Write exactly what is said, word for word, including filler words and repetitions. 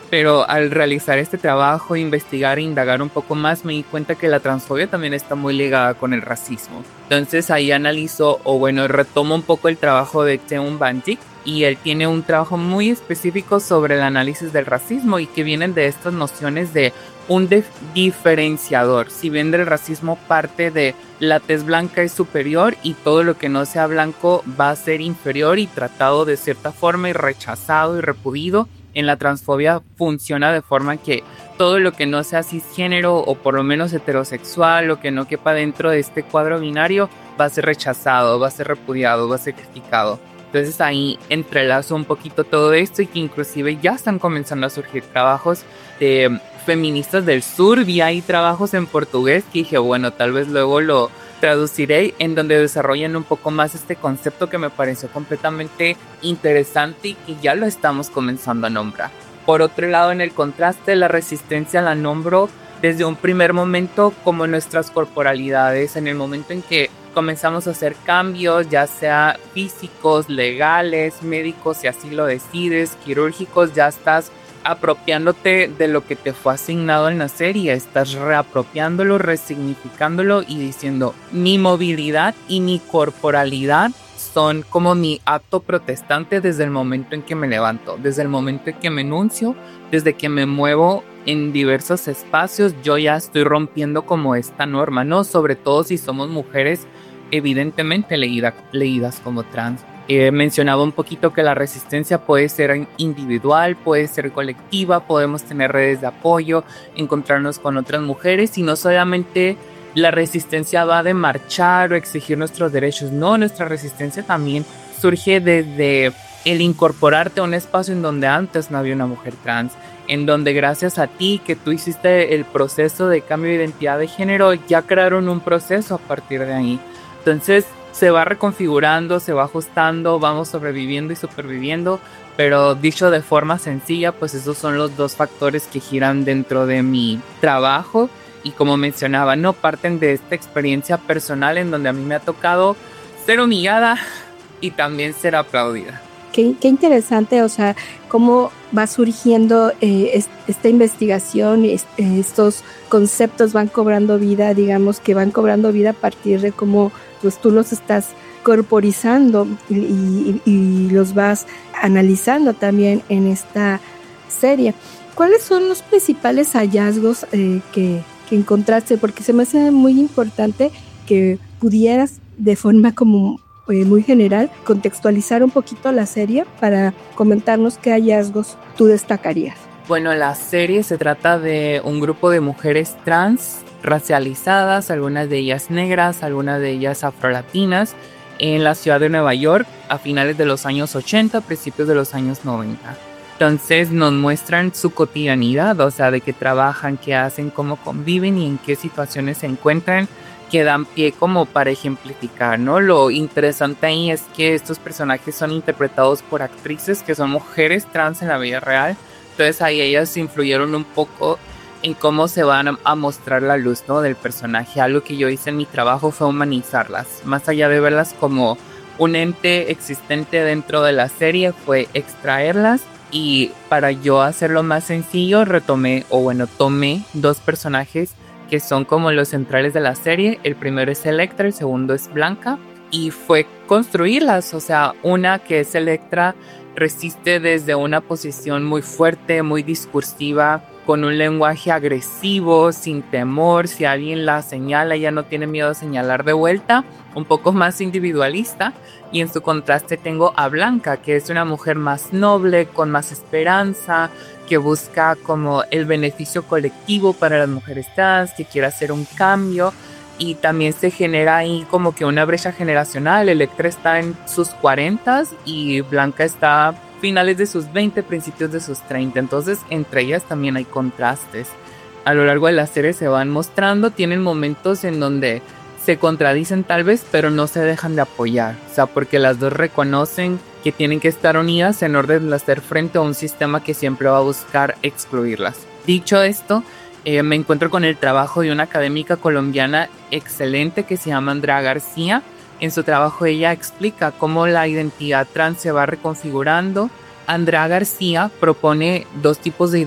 Pero al realizar este trabajo, investigar e indagar un poco más, me di cuenta que la transfobia también está muy ligada con el racismo. Entonces ahí analizo, o bueno, retomo un poco el trabajo de Teun Bandik, y él tiene un trabajo muy específico sobre el análisis del racismo y que vienen de estas nociones de un diferenciador. Si bien del racismo parte de la tez blanca es superior y todo lo que no sea blanco va a ser inferior y tratado de cierta forma y rechazado y repudido, en la transfobia funciona de forma que todo lo que no sea cisgénero o por lo menos heterosexual o que no quepa dentro de este cuadro binario va a ser rechazado, va a ser repudiado, va a ser criticado. Entonces ahí entrelazo un poquito todo esto y que inclusive ya están comenzando a surgir trabajos de feministas del sur. Vi ahí trabajos en portugués que dije, bueno, tal vez luego lo traduciré, en donde desarrollan un poco más este concepto que me pareció completamente interesante y que ya lo estamos comenzando a nombrar. Por otro lado, en el contraste, la resistencia la nombro desde un primer momento como nuestras corporalidades, en el momento en que comenzamos a hacer cambios, ya sea físicos, legales, médicos, si así lo decides, quirúrgicos, ya estás apropiándote de lo que te fue asignado al nacer y estás reapropiándolo, resignificándolo y diciendo mi movilidad y mi corporalidad son como mi acto protestante desde el momento en que me levanto, desde el momento en que me enuncio, desde que me muevo en diversos espacios, yo ya estoy rompiendo como esta norma, ¿no? Sobre todo si somos mujeres evidentemente leída, leídas como trans. Eh, mencionaba un poquito que la resistencia puede ser individual, puede ser colectiva, podemos tener redes de apoyo, encontrarnos con otras mujeres y no solamente la resistencia va de marchar o exigir nuestros derechos, no, nuestra resistencia también surge desde el incorporarte a un espacio en donde antes no había una mujer trans, en donde gracias a ti que tú hiciste el proceso de cambio de identidad de género, ya crearon un proceso a partir de ahí. Entonces se va reconfigurando, se va ajustando, vamos sobreviviendo y superviviendo, pero dicho de forma sencilla, pues esos son los dos factores que giran dentro de mi trabajo y como mencionaba, no parten de esta experiencia personal en donde a mí me ha tocado ser humillada y también ser aplaudida. Qué, qué interesante, o sea, cómo va surgiendo eh, es, esta investigación, es, eh, estos conceptos van cobrando vida, digamos que van cobrando vida a partir de cómo pues, tú los estás corporizando y, y, y los vas analizando también en esta serie. ¿Cuáles son los principales hallazgos eh, que, que encontraste? Porque se me hace muy importante que pudieras de forma como eh, muy general contextualizar un poquito la serie para comentarnos qué hallazgos tú destacarías. Bueno, la serie se trata de un grupo de mujeres trans racializadas, algunas de ellas negras, algunas de ellas afrolatinas, en la ciudad de Nueva York a finales de los años ochenta, principios de los años noventa. Entonces nos muestran su cotidianidad, o sea, de qué trabajan, qué hacen, cómo conviven y en qué situaciones se encuentran, que dan pie como para ejemplificar, ¿no? Lo interesante ahí es que estos personajes son interpretados por actrices que son mujeres trans en la vida real, entonces ahí ellas influyeron un poco en cómo se van a mostrar la luz, ¿no? Del personaje. Algo que yo hice en mi trabajo fue humanizarlas, más allá de verlas como un ente existente dentro de la serie, fue extraerlas. Y para yo hacerlo más sencillo, retomé, o bueno, tomé dos personajes que son como los centrales de la serie. El primero es Electra, el segundo es Blanca. Y fue construirlas, o sea, una que es Electra resiste desde una posición muy fuerte, muy discursiva, con un lenguaje agresivo, sin temor. Si alguien la señala, ella no tiene miedo a señalar de vuelta, un poco más individualista. Y en su contraste tengo a Blanca, que es una mujer más noble, con más esperanza, que busca como el beneficio colectivo para las mujeres trans, que quiere hacer un cambio. Y también se genera ahí como que una brecha generacional. Electra está en sus cuarentas y Blanca está a finales de sus veinte, principios de sus treinta. Entonces entre ellas también hay contrastes. A lo largo de la serie se van mostrando, tienen momentos en donde se contradicen tal vez, pero no se dejan de apoyar. O sea, porque las dos reconocen que tienen que estar unidas en orden de hacer frente a un sistema que siempre va a buscar excluirlas. Dicho esto, eh, me encuentro con el trabajo de una académica colombiana excelente que se llama Andrea García. En su trabajo ella explica cómo la identidad trans se va reconfigurando. Andrea García propone dos tipos de